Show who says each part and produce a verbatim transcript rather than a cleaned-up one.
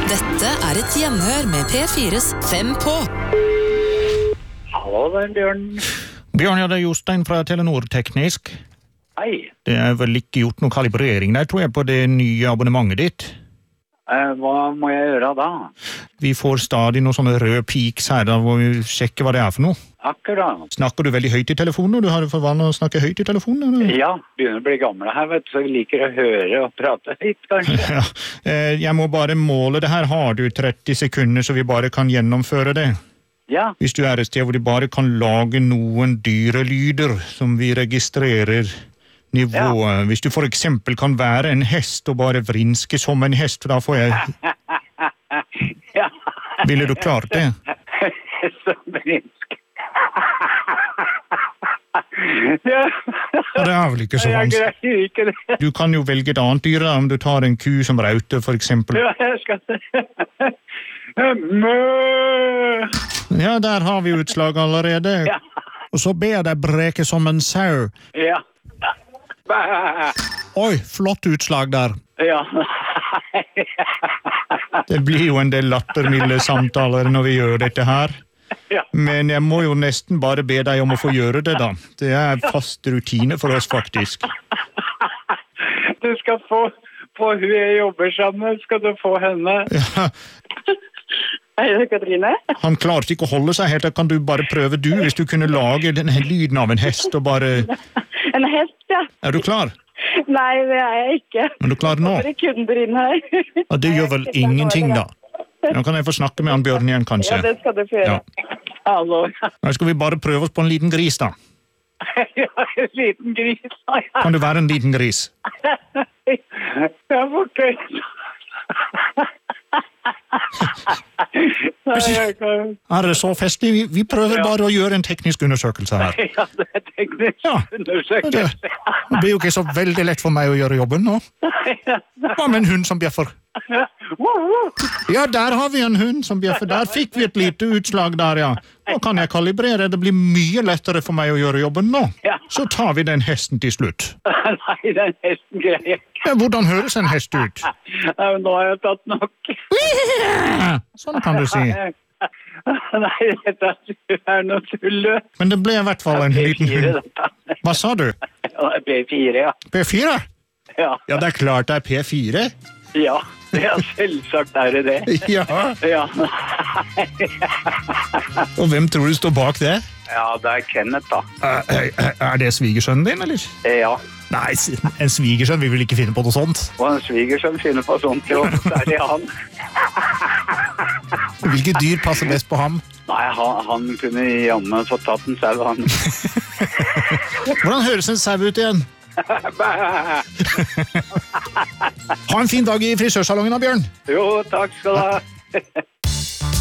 Speaker 1: Dette er et gjenhør med P fires Fem på.
Speaker 2: Hallo, det er Bjørn.
Speaker 3: Bjørn, ja, det er Jostein fra Telenor Teknisk.
Speaker 2: Hei.
Speaker 3: Det er vel ikke gjort noen kalibrering der, tror jeg, på det nye abonnementet ditt.
Speaker 2: Eh, hva må jeg gjøre da?
Speaker 3: Vi får stadig noen sånne røde piks her, da, hvor vi sjekker hva det er for noe.
Speaker 2: Akkurat.
Speaker 3: Snakker du veldig høyt i telefonen, og du har det for vane å snakke høyt i telefonen? Eller?
Speaker 2: Ja, begynner å bli gammel her, vet du, så jeg liker å høre og prate litt, kanskje.
Speaker 3: Ja, eh, jeg må bare måle det her. Har du tretti sekunder, så vi bare kan gjennomføre det?
Speaker 2: Ja.
Speaker 3: Hvis du er et sted hvor de bare kan lage noen dyrelyder som vi registrerer nivået. Ja. Hvis du for eksempel kan være en hest og bare vrinske som en hest, da får jeg...
Speaker 2: Ja.
Speaker 3: Ville du klart det?
Speaker 2: Som vrinske. Ja.
Speaker 3: Ja, det er vel ikke så vanskelig.
Speaker 2: Jeg greier ikke det.
Speaker 3: Du kan jo velge et annet dyr, om du tar en ku som rauter, for eksempel.
Speaker 2: Ja, jeg skal se. Mø!
Speaker 3: Ja, der har vi utslag allerede.
Speaker 2: Ja.
Speaker 3: Og så ber jeg deg breke som en sau.
Speaker 2: Ja.
Speaker 3: Oi, flott utslag der.
Speaker 2: Ja.
Speaker 3: Det blir jo en del lattermilde samtaler når vi gjør dette her.
Speaker 2: Ja.
Speaker 3: Men jeg må jo nesten bare be deg om å få gjøre det da. Det er fast rutine for oss, faktisk.
Speaker 2: Du skal få, få hun jeg jobber sammen, skal du få henne.
Speaker 3: Ja.
Speaker 4: Hei, det er Katrine.
Speaker 3: Han klarte ikke å holde seg helt. Kan du bare prøve du, hvis du kunne lage denne lyden av en hest og bare...
Speaker 4: En hest, ja.
Speaker 3: Er du klar?
Speaker 4: Nei, det er jeg ikke.
Speaker 3: Er du klar nå?
Speaker 4: Det er kunder inn her.
Speaker 3: Ja, det gjør vel ingenting da. Nå kan jeg få snakke med han Bjørn igjen, kanskje.
Speaker 4: Ja, det skal du få gjøre.
Speaker 3: Ja.
Speaker 2: Hallo.
Speaker 3: Nå skal vi bare prøve oss på en liten gris da.
Speaker 2: Ja, en liten gris. Ja.
Speaker 3: Kan du være en liten gris?
Speaker 2: Jeg får køy.
Speaker 3: Er det så festlig? Vi, vi prøver
Speaker 2: Ja.
Speaker 3: bare å gjøre en teknisk undersøkelse her.
Speaker 2: Ja, det er teknisk
Speaker 3: Ja.
Speaker 2: undersøkelse.
Speaker 3: Det, det blir jo ikke så veldig lett for meg å gjøre jobben nå. Hva med en hund som bjeffer? Ja, der har vi en hund som bjeffer. Der fikk vi et lite utslag der, ja. Nå kan jeg kalibrere. Det blir mye lettere for meg å gjøre jobben nå.
Speaker 2: Ja.
Speaker 3: Så tar vi den hesten til slutt.
Speaker 2: Nei, den hesten greier ikke.
Speaker 3: Ja, hvordan høres en hest ut?
Speaker 2: Nei, men nå har jeg tatt nok.
Speaker 3: Sånn kan du si.
Speaker 2: Nei, dette er noe tull.
Speaker 3: Men det ble i hvert fall en
Speaker 2: P
Speaker 3: liten
Speaker 2: fire,
Speaker 3: hund.
Speaker 2: dette.
Speaker 3: Hva sa du?
Speaker 2: Ja, P fire, ja.
Speaker 3: P fire?
Speaker 2: Ja,
Speaker 3: Ja, det er klart det er P fire.
Speaker 2: ja. Ja, selvsagt er det det.
Speaker 3: Ja.
Speaker 2: Ja.
Speaker 3: Og hvem tror du står bak det?
Speaker 2: Ja, det er Kenneth da.
Speaker 3: Er, er, er det svigersønnen din, eller?
Speaker 2: Ja,
Speaker 3: Nei, en svigersønn vil vel ikke finne på noe sånt.
Speaker 2: og en sviger som finner på sånt, jo. Det er det han.
Speaker 3: Hvilke dyr passer best på ham?
Speaker 2: Nei, han, han kunne jammen få tatt en sau, han.
Speaker 3: Hvordan høres en sau ut igjen? Ha en fin dag i frisørsalongen da, Bjørn.
Speaker 2: Jo, takk skal du ha.